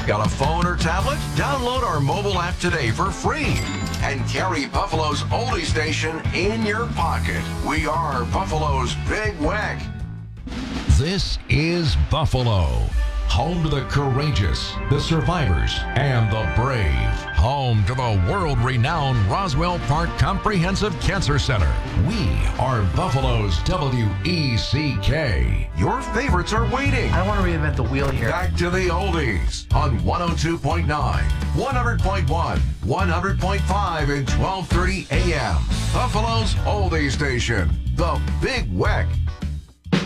Got a phone or tablet? Download our mobile app today for free and carry Buffalo's oldie station in your pocket. We are Buffalo's Big Weck. This is Buffalo, home to the courageous, the survivors, and the brave. Home to the world-renowned Roswell Park Comprehensive Cancer Center. We are Buffalo's WECK. Your favorites are waiting. I don't want to reinvent the wheel here. Back to the oldies on 102.9, 100.1, 100.5 and 1230 AM. Buffalo's oldie station, the Big Weck.